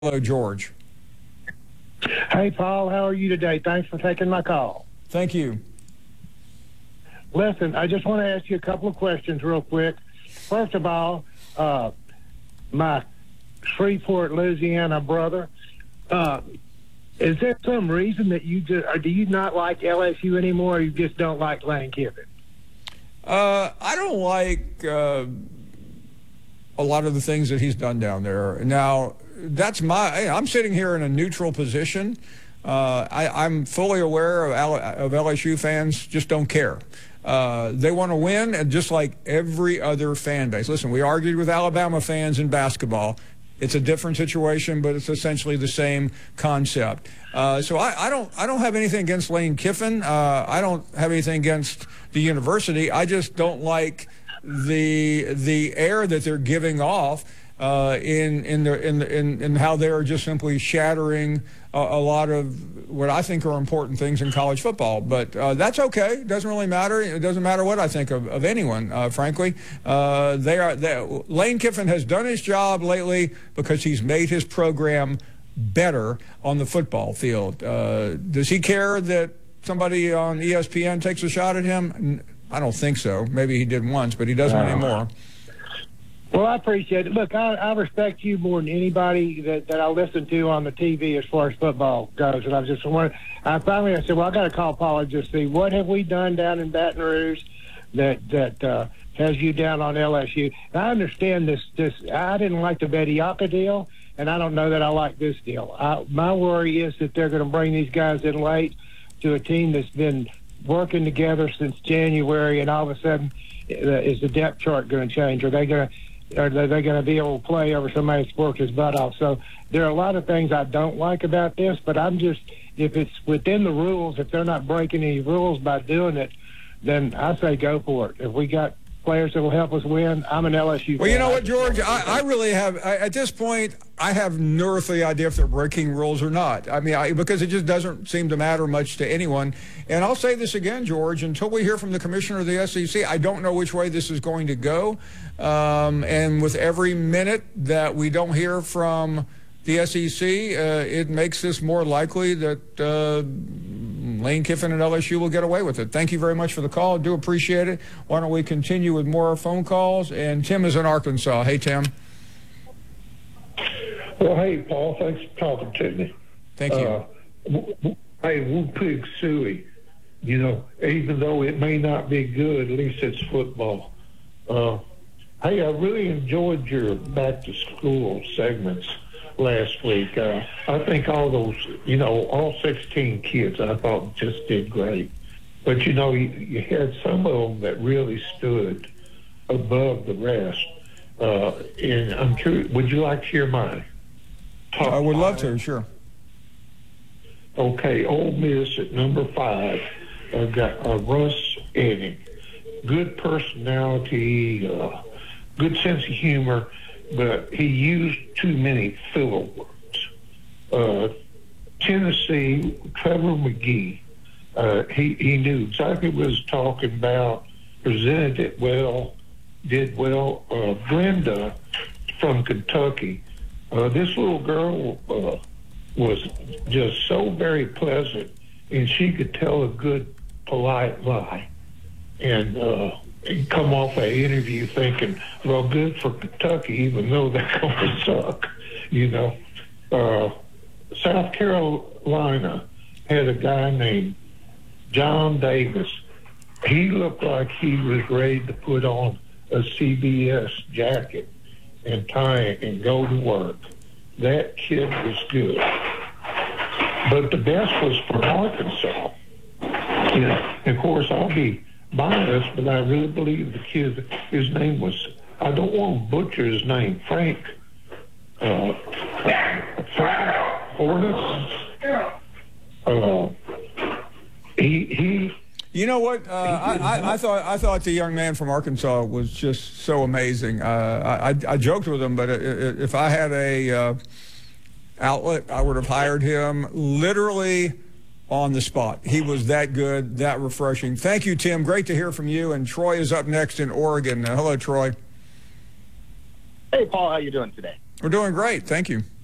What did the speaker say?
Hello, George. Hey, Paul, how are you today? Thanks for taking my call. Thank you. Listen, I just want to ask you a couple of questions real quick. First of all, my Shreveport, Louisiana brother, is there some reason that you just, or do you not like LSU anymore, or you just don't like Lane Kiffin? I don't like a lot of the things that he's done down there. Now, I'm sitting here in a neutral position. I'm fully aware of LSU fans just don't care. They want to win, and just like every other fan base. Listen, we argued with Alabama fans in basketball. It's a different situation, but it's essentially the same concept. So I don't have anything against Lane Kiffin. I don't have anything against the university. I just don't like the air that they're giving off in how they are just simply shattering a lot of what I think are important things in college football. But that's okay. It doesn't really matter. It doesn't matter what I think of anyone, frankly. Lane Kiffin has done his job lately because he's made his program better on the football field. Does he care that somebody on ESPN takes a shot at him? I don't think so. Maybe he did once, but he doesn't anymore. Well, I appreciate it. Look, I respect you more than anybody that I listen to on the TV as far as football goes. And I said, well, I got to call Paul and just see what have we done down in Baton Rouge that has you down on LSU. And I understand this. I didn't like the Bediako deal, and I don't know that I like this deal. My worry is that they're going to bring these guys in late to a team that's been working together since January, and all of a sudden, is the depth chart going to change? Are they going to be able to play over somebody that's worked his butt off? So there are a lot of things I don't like about this, but if it's within the rules, if they're not breaking any rules by doing it, then I say go for it. If we got players that will help us win, I'm an LSU fan. Well, you know what, George? I really have, at this point, I have no earthly idea if they're breaking rules or not. I mean, because it just doesn't seem to matter much to anyone. And I'll say this again, George, until we hear from the commissioner of the SEC, I don't know which way this is going to go. And with every minute that we don't hear from the SEC, it makes this more likely that Lane Kiffin and LSU will get away with it. Thank you very much for the call. I do appreciate it. Why don't we continue with more phone calls? And Tim is in Arkansas. Hey, Tim. Well, hey, Paul. Thanks for talking to me. Thank you. Hey, Woo Pig Suey. You know, even though it may not be good, at least it's football. Hey, I really enjoyed your back-to-school segments last week. I think all those, all 16 kids, I thought just did great. But, you had some of them that really stood above the rest. And I'm curious, would you like to hear my top I would love five? to, sure. Okay, Ole Miss at number 5. I've got Russ Edding. Good personality, good sense of humor, but he used too many filler words. Tennessee, Trevor McGee, he knew exactly what he was talking about, presented it well, did well. Brenda from Kentucky, this little girl was just so very pleasant, and she could tell a good, polite lie. And come off that interview thinking, well, good for Kentucky, even though they're going to suck, South Carolina had a guy named John Davis. He looked like he was ready to put on a CBS jacket and tie it and go to work. That kid was good. But the best was for Arkansas. Of course, I'll be biased, but I really believe the kid, his name was, I don't want to butcher his name, Frank Hornets. He You know what? I thought the young man from Arkansas was just so amazing. I joked with him, but if I had a outlet, I would have hired him literally on the spot. He was that good, that refreshing. Thank you, Tim. Great to hear from you. And Troy is up next in Oregon. Hello, Troy. Hey, Paul. How you doing today? We're doing great. Thank you.